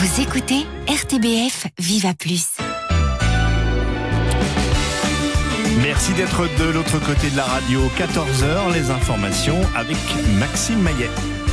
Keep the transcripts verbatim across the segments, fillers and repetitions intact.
Vous écoutez R T B F Viva Plus. Merci d'être de l'autre côté de la radio. quatorze heures, les informations avec Maxime Maillet.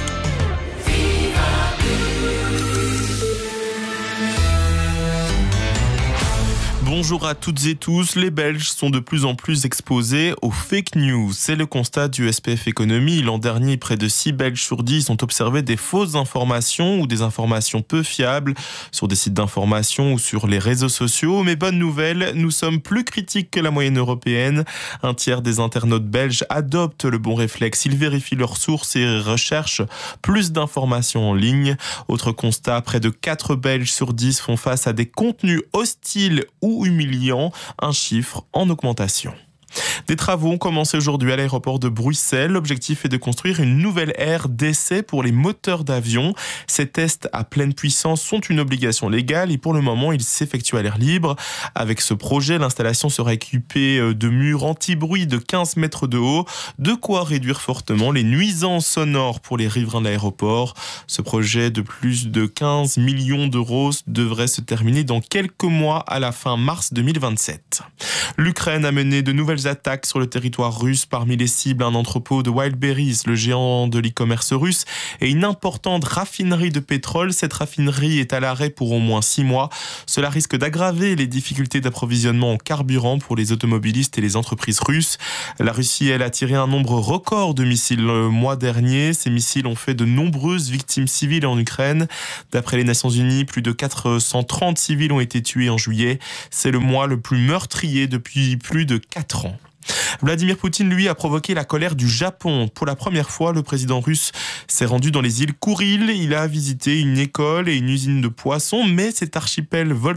Bonjour à toutes et tous. Les Belges sont de plus en plus exposés aux fake news. C'est le constat du S P F Économie. L'an dernier, près de six Belges sur dix ont observé des fausses informations ou des informations peu fiables sur des sites d'information ou sur les réseaux sociaux. Mais bonne nouvelle, nous sommes plus critiques que la moyenne européenne. Un tiers des internautes belges adoptent le bon réflexe. Ils vérifient leurs sources et recherchent plus d'informations en ligne. Autre constat, près de quatre Belges sur dix font face à des contenus hostiles ou humiliant, un chiffre en augmentation. Des travaux ont commencé aujourd'hui à l'aéroport de Bruxelles. L'objectif est de construire une nouvelle aire d'essai pour les moteurs d'avion. Ces tests à pleine puissance sont une obligation légale et pour le moment, ils s'effectuent à l'air libre. Avec ce projet, l'installation sera équipée de murs anti-bruit de quinze mètres de haut, de quoi réduire fortement les nuisances sonores pour les riverains de l'aéroport. Ce projet de plus de quinze millions d'euros devrait se terminer dans quelques mois à la fin mars deux mille vingt-sept. L'Ukraine a mené de nouvelles attaques sur le territoire russe. Parmi les cibles, un entrepôt de Wildberries, le géant de l'e-commerce russe, et une importante raffinerie de pétrole. Cette raffinerie est à l'arrêt pour au moins six mois. Cela risque d'aggraver les difficultés d'approvisionnement en carburant pour les automobilistes et les entreprises russes. La Russie, elle, a tiré un nombre record de missiles le mois dernier. Ces missiles ont fait de nombreuses victimes civiles en Ukraine. D'après les Nations Unies, plus de quatre cent trente civils ont été tués en juillet. C'est le mois le plus meurtrier depuis plus de quatre ans. Vladimir Poutine, lui, a provoqué la colère du Japon. Pour la première fois, le président russe s'est rendu dans les îles Kouril. Il a visité une école et une usine de poissons, mais cet archipel